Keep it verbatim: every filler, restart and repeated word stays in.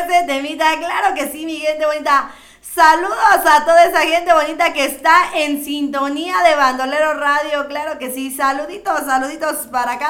ese temita, claro que sí, mi gente bonita. Saludos a toda esa gente bonita que está en sintonía de Bandolero Radio, claro que sí, saluditos, saluditos para acá.